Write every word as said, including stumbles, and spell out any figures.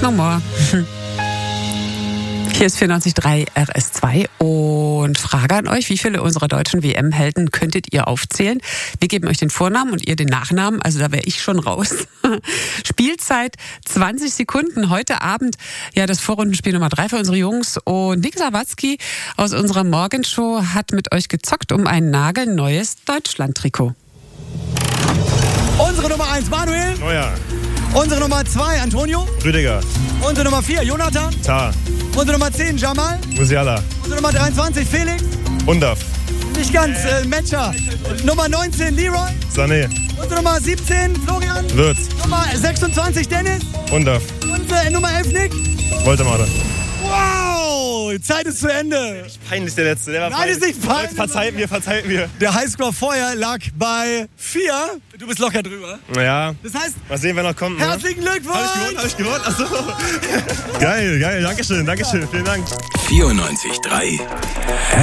No more. Hier ist vierundneunzig Komma drei R S zwei und Frage an euch, wie viele unserer deutschen W M-Helden könntet ihr aufzählen? Wir geben euch den Vornamen und ihr den Nachnamen, also da wäre ich schon raus. Spielzeit zwanzig Sekunden, heute Abend ja das Vorrundenspiel Nummer drei für unsere Jungs und Nick Sawatzki aus unserer Morgenshow hat mit euch gezockt um ein nagelneues Deutschland-Trikot. Unsere Nummer eins Manuel. Neuer. Unsere Nummer zwei Antonio. Rüdiger. Unsere Nummer vier Jonathan. Tar. Unsere Nummer zehn Jamal. Musiala. Unsere Nummer dreiundzwanzig Felix. Undaf. Nicht ganz, äh, Metscher. Nummer neunzehn Leroy. Sané. Unsere Nummer siebzehn Florian. Wirtz. Nummer sechsundzwanzig Dennis. Undaf. Unsere Nummer elf Nick. Woltemade. Wow, Zeit ist zu Ende. Peinlich der Letzte. Der war Nein, peinlich. ist nicht peinlich. Verzeiht mir, verzeiht mir. Der Highscore vorher lag bei vier. Du bist locker drüber. Ja. Das heißt, mal sehen, wer noch kommt. Ne? Herzlichen Glückwunsch. Hab ich gewonnen, hab ich gewonnen? Achso. Geil, geil. Dankeschön, Dankeschön. Vielen Dank. vierundneunzig Komma drei